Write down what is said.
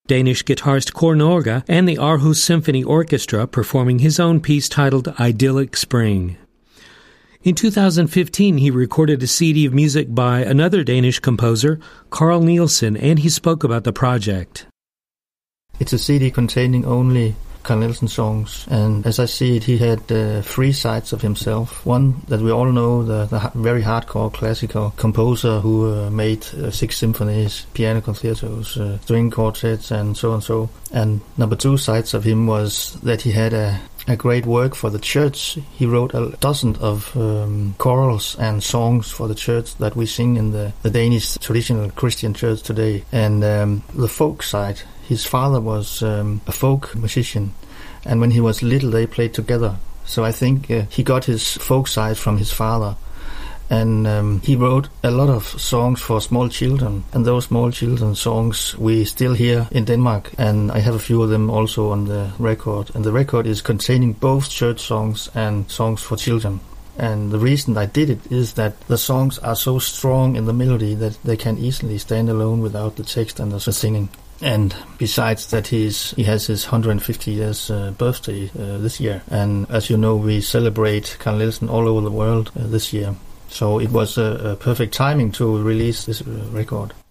Danish guitarist Kåre Norge, and the Aarhus Symphony Orchestra performing his own piece titled Idyllic Spring. In 2015, he recorded a CD of music by another Danish composer, Carl Nielsen, and he spoke about the project. It's a CD containing only Carl Nielsen songs, and as I see it, he had 3 sides of himself. One that we all know, the very hardcore classical composer who made 6 symphonies, piano concertos, string quartets, and so on so. And number 2 sides of him was that he had a great work for the church. He wrote a dozen of chorals and songs for the church that we sing in the Danish traditional Christian church today. And the folk side, his father was a folk musician, and when he was little they played together. So I think he got his folk side from his father. And he wrote a lot of songs for small children, and those small children's songs we still hear in Denmark, and I have a few of them also on the record. And the record is containing both church songs and songs for children. And the reason I did it is that the songs are so strong in the melody that they can easily stand alone without the text and the singing. And besides that, he has his 150 years birthday this year. And as you know, we celebrate Carl Nielsen all over the world this year. So it was a perfect timing to release this record.